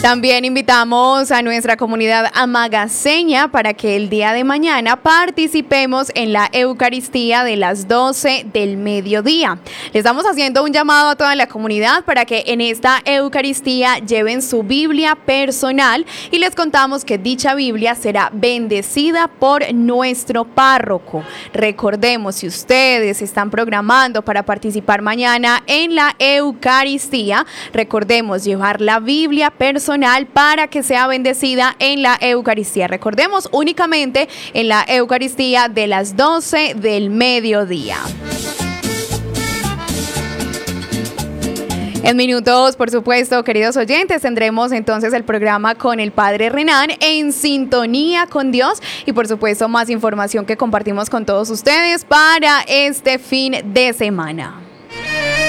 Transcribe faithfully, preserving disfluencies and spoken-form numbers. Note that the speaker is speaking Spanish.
También invitamos a nuestra comunidad amagaseña para que el día de mañana participemos en la Eucaristía de las doce del mediodía. Les estamos haciendo un llamado a toda la comunidad para que en esta Eucaristía lleven su Biblia personal y les contamos que dicha Biblia será bendecida por nuestro párroco. Recordemos, si ustedes están programando para participar mañana en la Eucaristía, recordemos llevar la Biblia personal para que sea bendecida en la Eucaristía. Recordemos, únicamente en la Eucaristía de las doce del mediodía. En minutos, por supuesto, queridos oyentes, tendremos entonces el programa con el Padre Renan en sintonía con Dios y, por supuesto, más información que compartimos con todos ustedes para este fin de semana.